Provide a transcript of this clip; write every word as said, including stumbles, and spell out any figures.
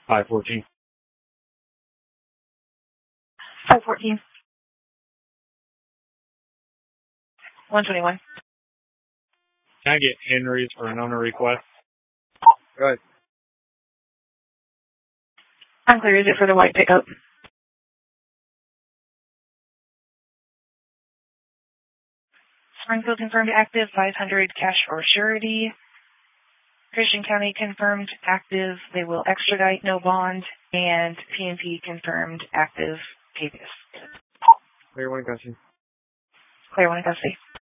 five fourteen. five fourteen. one twenty-one. Can I get Henry's for an owner request? Go ahead. I'm clear. Is it for the white pickup? Springfield confirmed active, five hundred cash or surety. Christian County confirmed active, they will extradite, no bond. And P and P confirmed active, habeas. Clear one, custody. Clear one, custody.